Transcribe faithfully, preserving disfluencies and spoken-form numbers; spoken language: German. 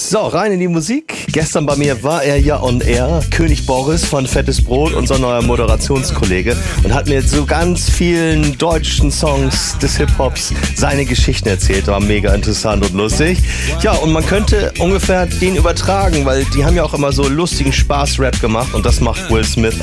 So, rein in die Musik. Gestern bei mir war er ja on air, König Boris von Fettes Brot, unser neuer Moderationskollege, und hat mir zu ganz vielen deutschen Songs des Hip-Hops seine Geschichten erzählt. War mega interessant und lustig. Ja, und man könnte ungefähr den übertragen, weil die haben ja auch immer so lustigen Spaß-Rap gemacht und das macht Will Smith